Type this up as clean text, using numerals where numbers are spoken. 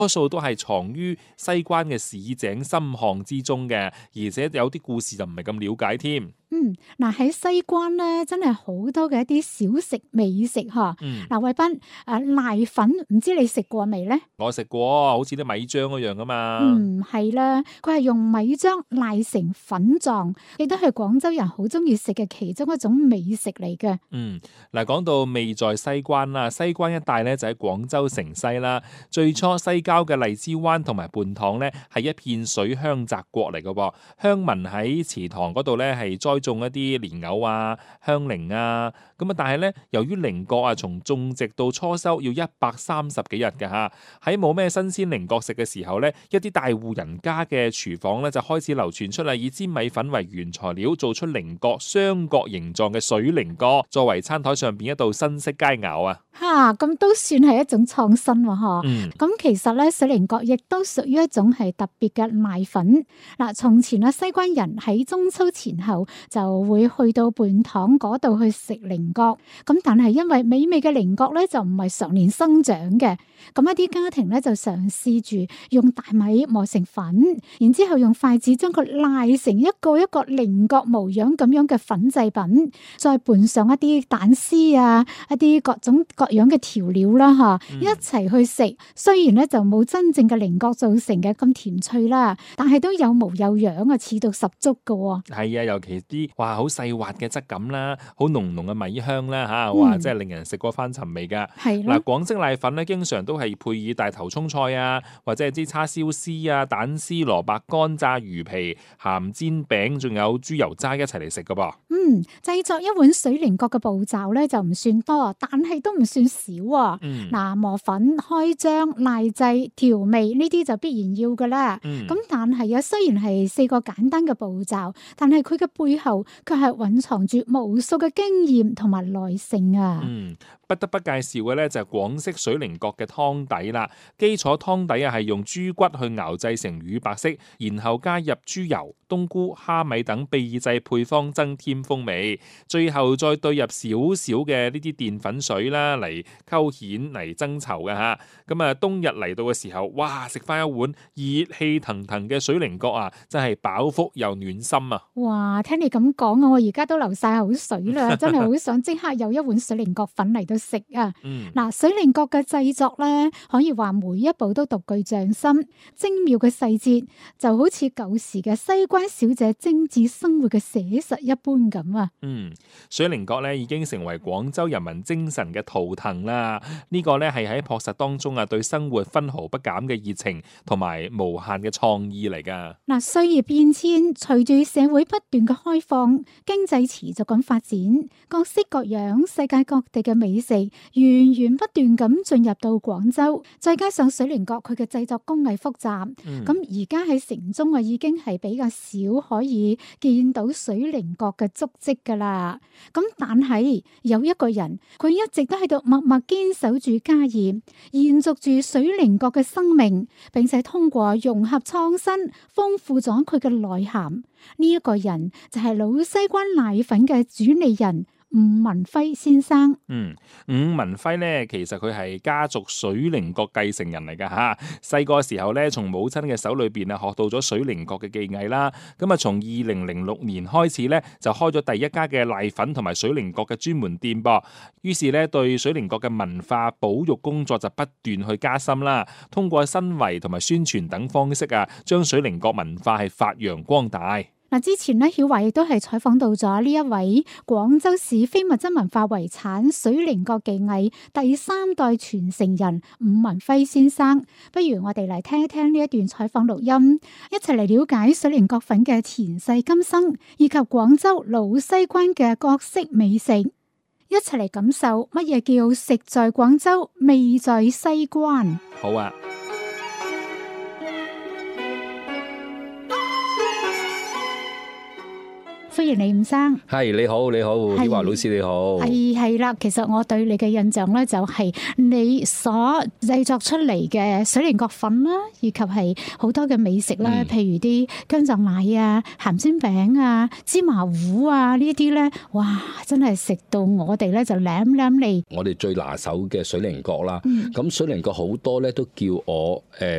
多數都係藏於西關嘅市井深巷之中嘅，而且有啲故事就唔係咁了解添。 嗱喺西關咧，真係好多嘅一啲小食美食嗬。嗱，慧斌，瀨粉唔知你食過未咧？ 我食過，好似啲米漿嗰樣噶嘛。 係啦，佢係用米漿瀨成粉狀，亦都係廣州人好中意食嘅其中一種美食嚟嘅。 嗱，講到味在西關啦，西關一帶咧就喺廣州城西啦。最初西郊嘅荔枝灣同埋泮塘咧係一片水鄉澤國嚟嘅噃，鄉民喺祠堂嗰度咧係栽種一啲蓮藕啊、香菱啊，咁啊，但係咧由於菱角啊，從種植到初收要130幾日嘅嚇，喺冇咩新鮮菱角食嘅時候咧，一啲大戶人家嘅廚房咧就開始流傳出嚟，以煎米粉為原材料做出菱角雙角形狀嘅水菱角，作為餐台上邊一道新式佳肴啊！ 咁都算係一種創新喎，嗬。咁其實咧，水菱角亦都屬於一種係特別嘅瀨粉。嗱，從前啊，西關人喺中秋前後就會去到泮塘嗰度去食菱角。咁但係因為美味嘅菱角咧就唔係常年生長嘅，咁一啲家庭咧就嘗試住用大米磨成粉，然之後用筷子將佢瀨成一個一個菱角模樣咁樣嘅粉製品，再拌上一啲蛋絲啊，一啲各種各樣嘅調料啦，一齊去食。雖然咧就冇真正嘅菱角造成嘅咁甜脆啦，但係都有模有樣啊，似到十足噶。 係啊，尤其啲好細滑嘅質感啦，好濃濃嘅米香啦嚇，真係令人食過翻尋味噶。 係嗱，廣式瀨粉咧，經常都係配以大頭蔥菜啊，或者係啲叉燒絲啊、蛋絲、蘿蔔乾、炸魚皮、鹹煎餅，仲有豬油渣一齊嚟食噶噃。 製作一碗水菱角嘅步驟咧就唔算多，但係都唔算少啊。磨粉、開漿、瀨製、調味呢啲就必然要噶啦。咁但係啊，雖然係4個簡單嘅步驟，但係佢嘅背後卻係蘊藏住無數嘅經驗同埋耐性啊。 不得不介紹嘅咧就係廣式水菱角嘅湯底啦。基礎湯底啊係用豬骨去熬製成乳白色，然後加入豬油、冬菇、蝦米等秘製配方增添風味，最後再兌入少少嘅呢啲澱粉水啦嚟勾芡嚟增稠嘅嚇。咁啊，冬日嚟到嘅時候，哇！食翻一碗熱氣騰騰嘅水菱角啊，真係飽腹又暖心啊！ 哇！聽你咁講啊，我而家都流晒口水啦，真係好想即刻有一碗水菱角粉嚟到食啊！嗱，水菱角嘅製作咧，可以話每一步都獨具匠心，精妙嘅細節就好似舊時嘅西關小姐精緻生活嘅寫實一般咁啊！ 水菱角咧已經成為廣州人民精神嘅圖騰啦。呢個咧係喺樸實當中啊，對生活分毫不減嘅熱情同埋無限嘅創意嚟噶。 嗱，歲月變遷，隨住社會不斷嘅開放，經濟持續咁發展，各式各樣世界各地嘅美食源源不斷咁進入到廣州，再加上水菱角佢嘅製作工藝複雜，咁而家喺城中啊已經係比較少可以見到水菱角嘅足跡噶啦。咁但係有一個人，佢一直都喺度默默堅守住家業，延續住水菱角嘅生命，並且通過融合創新，豐富咗佢嘅內涵。呢一個人就係老西關瀨粉嘅主理人伍文輝先生。 伍文輝咧，其實佢係家族水菱角繼承人嚟噶吓。細個時候咧，從母親嘅手裏邊啊，學到咗水菱角嘅技藝啦。咁啊，從2006年開始咧，就開咗第一家嘅瀨粉同埋水菱角嘅專門店噃。於是咧，對水菱角嘅文化保育工作就不斷去加深啦。通過申遺同埋宣傳等方式啊，將水菱角文化係發揚光大。 嗱，之前咧曉華亦都係採訪到咗呢一位廣州市非物質文化遺產水菱角技藝第3代傳承人伍文輝先生。不如我哋嚟聽一聽呢一段採訪錄音，一齊嚟了解水菱角粉嘅前世今生，以及廣州老西關嘅各式美食，一齊嚟感受乜嘢叫食在廣州，味在西關。 好啊。 歡迎你，伍生。 係，你好，你好，曉華老師你好。 係啦，其實我對你嘅印象咧，就係你所製作出嚟嘅水菱角粉啦，以及係好多嘅美食啦，譬如啲薑撞奶啊、鹹煎餅啊、芝麻糊啊呢啲咧，哇！真係食到我哋咧就舐舐脷。 我哋最拿手嘅水菱角啦，咁水菱角好多咧都叫我